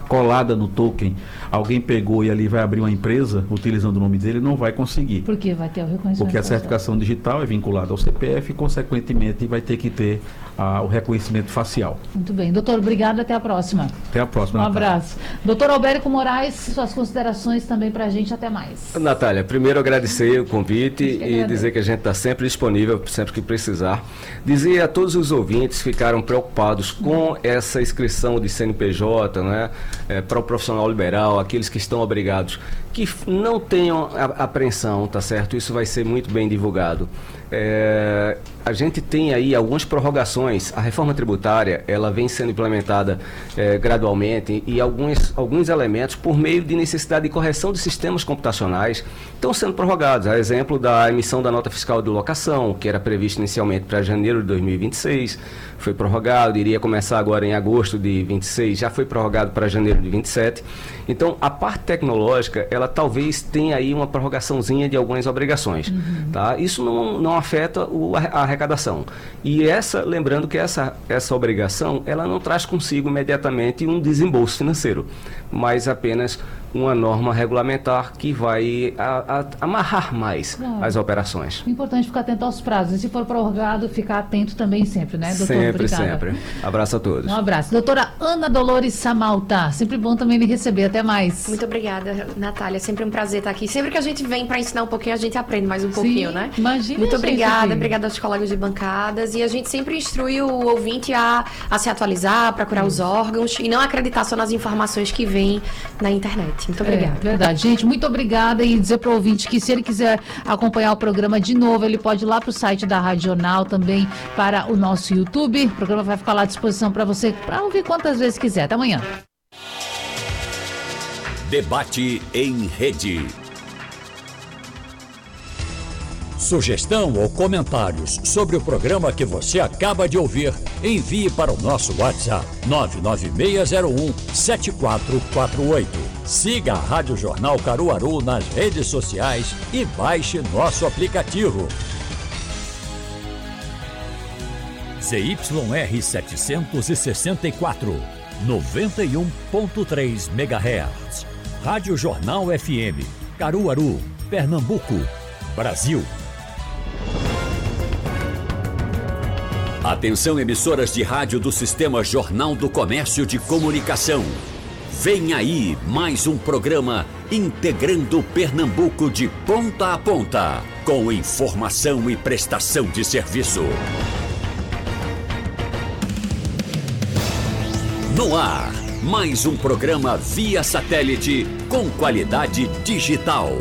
colada no token, alguém pegou e ali vai abrir uma empresa utilizando o nome dele, não vai conseguir. Porque vai ter o reconhecimento. Porque a certificação digital é vinculada ao CPF e, consequentemente, vai ter que ter o reconhecimento facial. Muito bem. Doutor, obrigado. Até a próxima. Até a próxima, Um Natália. abraço. Doutor Albérico Moraes, suas considerações também para a gente. Até mais. Natália, primeiro agradecer o convite e dizer que a gente está sempre disponível, sempre que precisar. Dizer a todos os ouvintes que ficaram preocupados com essa inscrição de CNPJ, né, para o profissional liberal, aqueles que estão obrigados, que não tenham apreensão, tá certo? Isso vai ser muito bem divulgado. A gente tem aí algumas prorrogações. A reforma tributária, ela vem sendo implementada gradualmente, e alguns elementos, por meio de necessidade de correção de sistemas computacionais, estão sendo prorrogados. A exemplo da emissão da nota fiscal de locação, que era previsto inicialmente para janeiro de 2026, foi prorrogado, iria começar agora em agosto de 26, já foi prorrogado para janeiro de 27. Então, a parte tecnológica, ela talvez tenha aí uma prorrogaçãozinha de algumas obrigações. Tá? Isso não afeta a arrecadação. E lembrando que essa obrigação, ela não traz consigo imediatamente um desembolso financeiro, mas apenas uma norma regulamentar que vai amarrar mais as operações. Importante ficar atento aos prazos. E se for prorrogado, ficar atento também sempre, né, doutor? Sempre. Abraço a todos. Um abraço. Doutora Ana Dolores Samalta, sempre bom também lhe receber. Até mais. Muito obrigada, Natália. Sempre um prazer estar aqui. Sempre que a gente vem para ensinar um pouquinho, a gente aprende mais um pouquinho, né? Imagina. Muito obrigada. Obrigada aos colegas de bancadas. E a gente sempre instrui o ouvinte a se atualizar, procurar os órgãos e não acreditar só nas informações que vêm na internet. Muito obrigada. Verdade. Gente, muito obrigada, e dizer para o ouvinte que, se ele quiser acompanhar o programa de novo, ele pode ir lá para o site da Rádio Jornal, também para o nosso YouTube. O programa vai ficar lá à disposição para você, para ouvir quantas vezes quiser. Até amanhã. Debate em rede. Sugestão ou comentários sobre o programa que você acaba de ouvir, envie para o nosso WhatsApp 99601-7448. Siga a Rádio Jornal Caruaru nas redes sociais e baixe nosso aplicativo. ZYR 764, 91.3 MHz. Rádio Jornal FM, Caruaru, Pernambuco, Brasil. Atenção, emissoras de rádio do Sistema Jornal do Comércio de Comunicação. Vem aí mais um programa integrando Pernambuco de ponta a ponta, com informação e prestação de serviço. No ar, mais um programa via satélite com qualidade digital.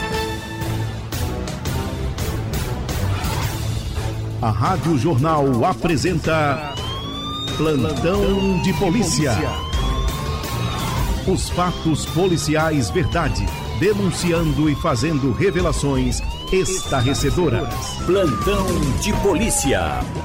A Rádio Jornal apresenta Plantão de Polícia. Os fatos policiais verdade, denunciando e fazendo revelações estarrecedoras. Plantão de Polícia.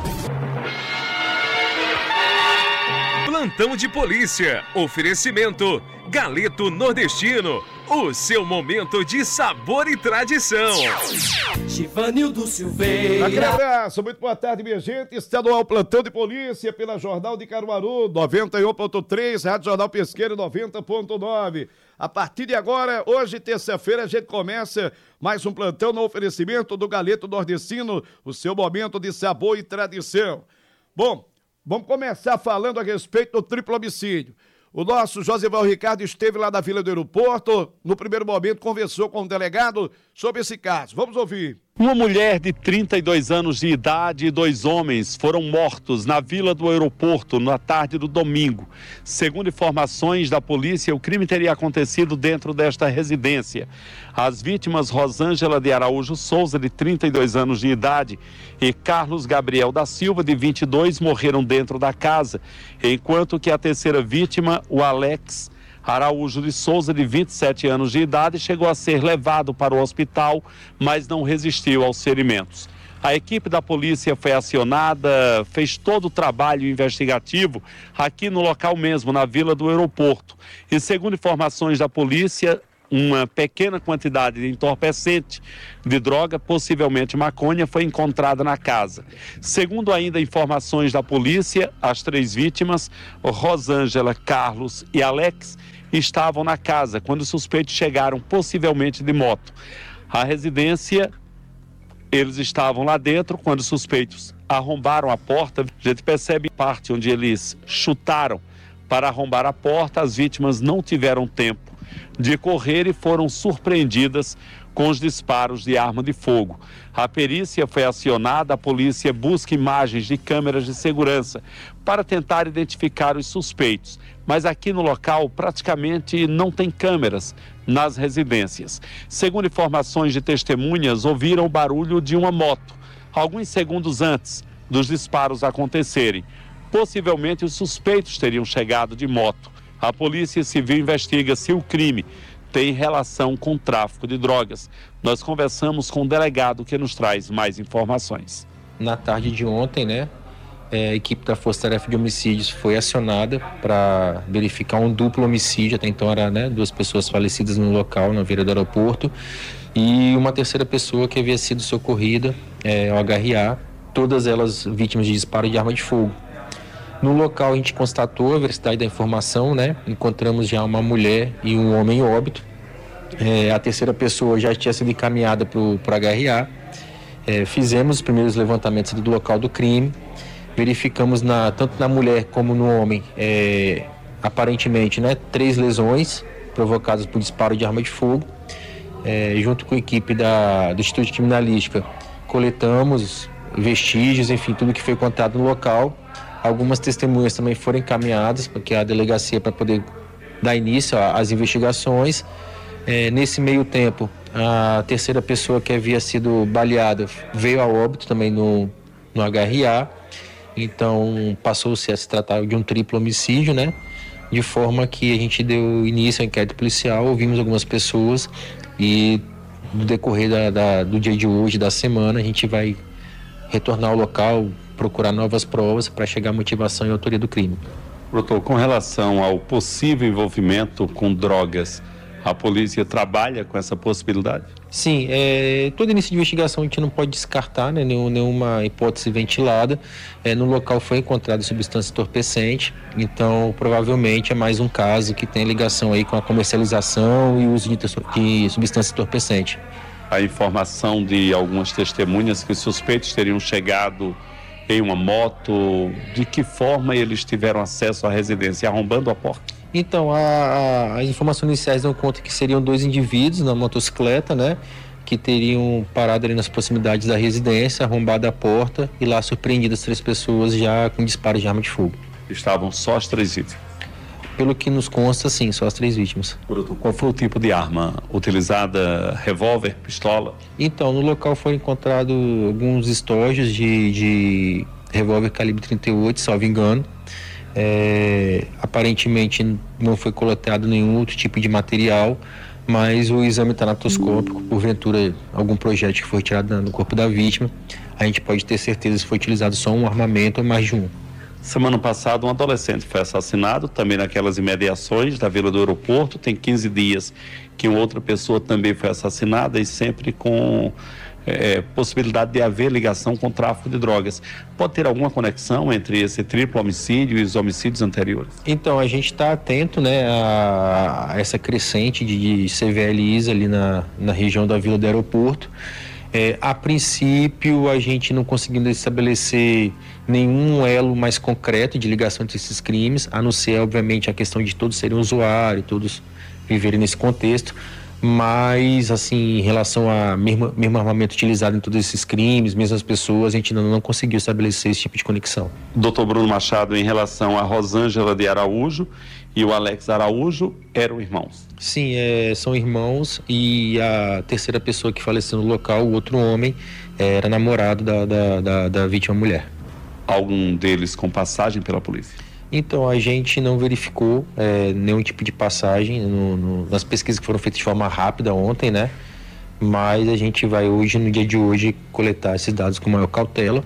Plantão de Polícia. Oferecimento Galeto Nordestino. O seu momento de sabor e tradição. Givanildo Silveira. Aquele abraço, muito boa tarde, minha gente. Está no ar o Plantão de Polícia pela Jornal de Caruaru, 91.3, Rádio Jornal Pesqueiro, 90.9. A partir de agora, hoje, terça-feira, a gente começa mais um plantão no oferecimento do Galeto Nordestino, o seu momento de sabor e tradição. Bom, vamos começar falando a respeito do triplo homicídio. O nosso Josival Ricardo esteve lá na Vila do Aeroporto, no primeiro momento conversou com o delegado sobre esse caso. Vamos ouvir. Uma mulher de 32 anos de idade e 2 homens foram mortos na Vila do Aeroporto na tarde do domingo. Segundo informações da polícia, o crime teria acontecido dentro desta residência. As vítimas Rosângela de Araújo Souza, de 32 anos de idade, e Carlos Gabriel da Silva, de 22, morreram dentro da casa, enquanto que a terceira vítima, o Alex Araújo de Souza, de 27 anos de idade, chegou a ser levado para o hospital, mas não resistiu aos ferimentos. A equipe da polícia foi acionada, fez todo o trabalho investigativo aqui no local mesmo, na Vila do Aeroporto. E segundo informações da polícia, uma pequena quantidade de entorpecente de droga, possivelmente maconha, foi encontrada na casa. Segundo ainda informações da polícia, as 3 vítimas, Rosângela, Carlos e Alex, estavam na casa quando os suspeitos chegaram, possivelmente de moto. A residência, eles estavam lá dentro quando os suspeitos arrombaram a porta. A gente percebe parte onde eles chutaram para arrombar a porta. As vítimas não tiveram tempo de correr e foram surpreendidas com os disparos de arma de fogo. A perícia foi acionada, a polícia busca imagens de câmeras de segurança para tentar identificar os suspeitos. Mas aqui no local praticamente não tem câmeras nas residências. Segundo informações de testemunhas, ouviram o barulho de uma moto alguns segundos antes dos disparos acontecerem. Possivelmente os suspeitos teriam chegado de moto. A Polícia Civil investiga se o crime tem relação com o tráfico de drogas. Nós conversamos com o delegado que nos traz mais informações. Na tarde de ontem, né, a equipe da Força Tarefa de Homicídios foi acionada para verificar um duplo homicídio. Até então era, né, 2 pessoas falecidas no local, na beira do aeroporto, e uma terceira pessoa que havia sido socorrida ao HRA, todas elas vítimas de disparo de arma de fogo. No local a gente constatou a veracidade da informação, né? Encontramos já uma mulher e um homem em óbito. A terceira pessoa já tinha sido encaminhada para o HRA. Fizemos os primeiros levantamentos do local do crime. Verificamos tanto na mulher como no homem, aparentemente, né, 3 lesões provocadas por disparo de arma de fogo. Junto com a equipe do Instituto de Criminalística, coletamos vestígios, enfim, tudo que foi contado no local. Algumas testemunhas também foram encaminhadas para a delegacia para poder dar início às investigações. Nesse meio tempo, a terceira pessoa que havia sido baleada veio a óbito também no HRA. Então, passou-se a se tratar de um triplo homicídio, né? De forma que a gente deu início ao inquérito policial, ouvimos algumas pessoas e no decorrer do dia de hoje, da semana, a gente vai retornar ao local, procurar novas provas para chegar à motivação e autoria do crime. Doutor, com relação ao possível envolvimento com drogas, a polícia trabalha com essa possibilidade? Sim, todo início de investigação a gente não pode descartar, né, nenhuma hipótese ventilada. No local foi encontrada substância entorpecente, então provavelmente é mais um caso que tem ligação aí com a comercialização e uso de substância entorpecente. A informação de algumas testemunhas que os suspeitos teriam chegado em uma moto, de que forma eles tiveram acesso à residência? Arrombando a porta? Então, as informações iniciais dão conta que seriam 2 indivíduos na motocicleta, né, que teriam parado ali nas proximidades da residência, arrombado a porta e lá surpreendidas 3 pessoas já com disparos de arma de fogo. Estavam só as 3 vítimas? Pelo que nos consta, sim, só as 3 vítimas. Qual foi o tipo de arma utilizada? Revólver, pistola? Então, no local foram encontrados alguns estojos de revólver calibre 38, salvo engano. Aparentemente não foi coletado nenhum outro tipo de material, mas o exame tanatoscópico, porventura algum projétil que foi retirado no corpo da vítima, a gente pode ter certeza se foi utilizado só um armamento ou mais de um. Semana passada, um adolescente foi assassinado, também naquelas imediações da Vila do Aeroporto. Tem 15 dias que uma outra pessoa também foi assassinada e sempre com possibilidade de haver ligação com o tráfico de drogas. Pode ter alguma conexão entre esse triplo homicídio e os homicídios anteriores? Então, a gente está atento, né, a essa crescente de CVLIs ali na região da Vila do Aeroporto. A princípio, a gente não conseguindo estabelecer nenhum elo mais concreto de ligação entre esses crimes, a não ser, obviamente, a questão de todos serem usuários, todos viverem nesse contexto, mas, assim, em relação ao mesmo armamento utilizado em todos esses crimes, mesmas pessoas, a gente ainda não conseguiu estabelecer esse tipo de conexão. Doutor Bruno Machado, em relação a Rosângela de Araújo e o Alex Araújo, eram irmãos? Sim, são irmãos, e a terceira pessoa que faleceu no local, o outro homem, era namorado da vítima mulher. Algum deles com passagem pela polícia? Então, a gente não verificou nenhum tipo de passagem nas pesquisas que foram feitas de forma rápida ontem, né? Mas a gente vai hoje, no dia de hoje, coletar esses dados com maior cautela.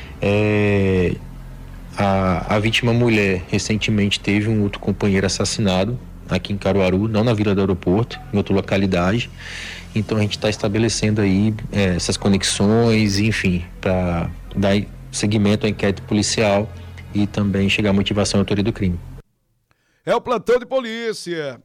A vítima mulher recentemente teve um outro companheiro assassinado aqui em Caruaru, não na Vila do Aeroporto, em outra localidade. Então a gente está estabelecendo aí essas conexões, enfim, para dar seguimento ao inquérito policial e também chegar à motivação e autoria do crime. É o plantão de polícia.